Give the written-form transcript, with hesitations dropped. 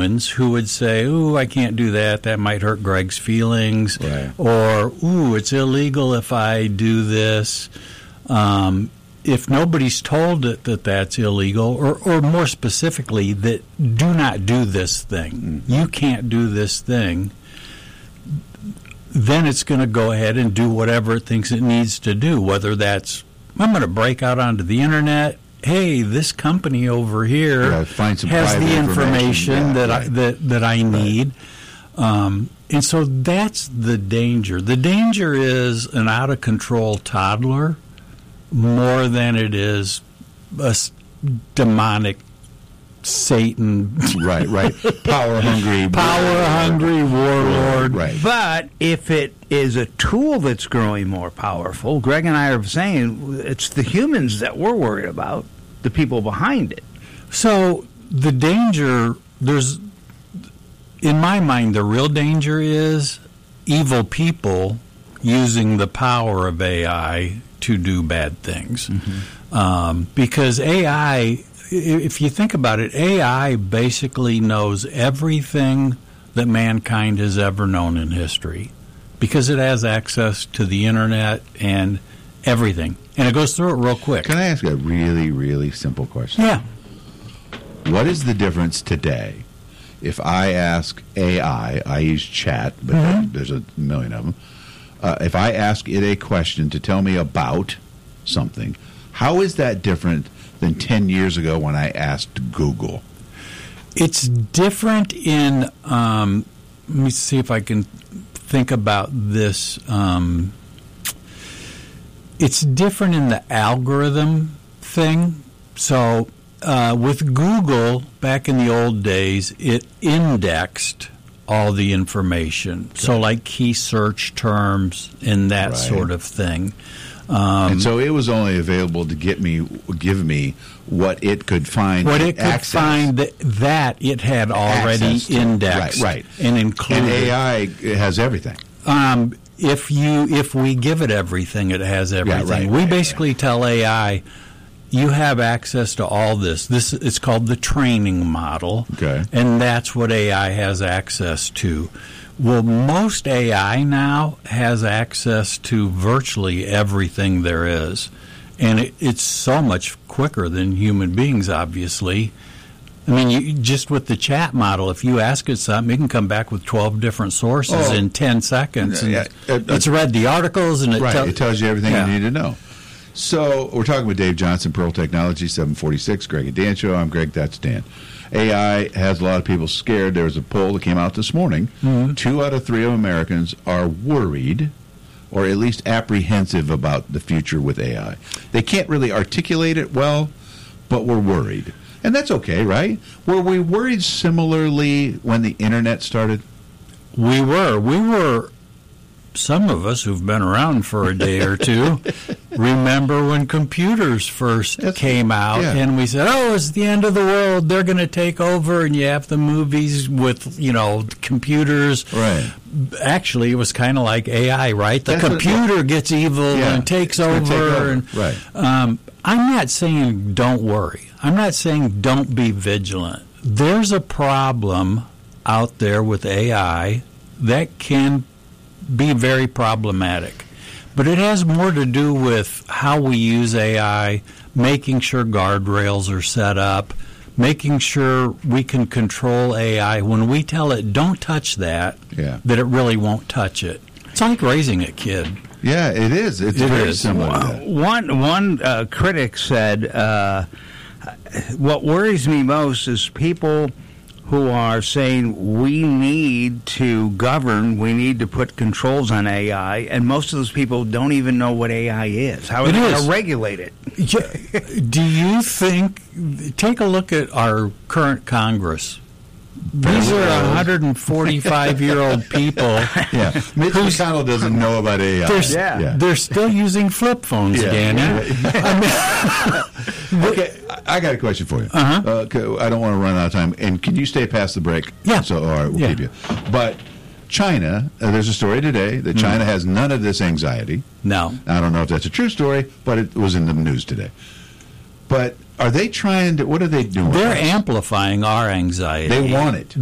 humans who would say, ooh, I can't do that. That might hurt Greg's feelings. Right. Or, ooh, it's illegal if I do this. If nobody's told it that that's illegal, or more specifically, that do not do this thing, you can't do this thing, then it's going to go ahead and do whatever it thinks it needs to do, whether that's, I'm going to break out onto the Internet. Hey, this company over here has the information that I need. And so that's the danger. The danger is an out-of-control toddler more than it is a demonic Satan. Right. Power-hungry warlord. Right. But if it is a tool that's growing more powerful, Greg and I are saying it's the humans that we're worried about, the people behind it. So the danger, in my mind, the real danger is evil people using the power of AI to do bad things. Because AI, if you think about it, AI basically knows everything that mankind has ever known in history because it has access to the Internet and everything. And it goes through it real quick. Can I ask a really, really simple question? Yeah. What is the difference today if I ask AI, I use chat, but there's a million of them, if I ask it a question to tell me about something, how is that different than 10 years ago when I asked Google? It's different in, let me see if I can think about this. It's different in the algorithm thing. So with Google, back in the old days, it indexed all the information. Okay. So like key search terms and that sort of thing. And so it was only available to give me what it could find. What it could find that it had already indexed, right, and included. And AI has everything. If we give it everything, it has everything. We basically tell AI, you have access to all this. This it's called the training model, and that's what AI has access to. Well, most AI now has access to virtually everything there is, and it's so much quicker than human beings, obviously. I mean, just with the chat model, if you ask it something, it can come back with 12 different sources in 10 seconds. And it's read the articles, and it tells you everything you need to know. So we're talking with Dave Johnson, Pearl Technology, 746, Greg and Dan Show. I'm Greg, that's Dan. AI has a lot of people scared. There was a poll that came out this morning. 2 out of 3 of Americans are worried or at least apprehensive about the future with AI. They can't really articulate it well, but we're worried. And that's okay, right? Were we worried similarly when the Internet started? We were. Some of us who've been around for a day or two remember when computers first came out, and we said, oh, it's the end of the world. They're going to take over, and you have the movies with, computers. Right. Actually, it was kind of like AI, right? The computer gets evil and takes over. Right. I'm not saying don't worry. I'm not saying don't be vigilant. There's a problem out there with AI that can be very problematic. But it has more to do with how we use AI, making sure guardrails are set up, making sure we can control AI. When we tell it, don't touch that, that it really won't touch it. It's like raising a kid. Yeah, it is. It's very similar. One critic said, what worries me most is people who are saying we need to govern, we need to put controls on AI, and most of those people don't even know what AI is. How are they going to regulate it? Do you think, take a look at our current Congress. These are 145-year-old people. Mitch McConnell doesn't know about AI. They're still using flip phones, Danny. Okay, I got a question for you. I don't want to run out of time. And can you stay past the break? Yeah. So, all right, we'll keep you. But China, there's a story today that China has none of this anxiety. No. I don't know if that's a true story, but it was in the news today. But are they trying to, what are they doing? They're amplifying our anxiety. They want it.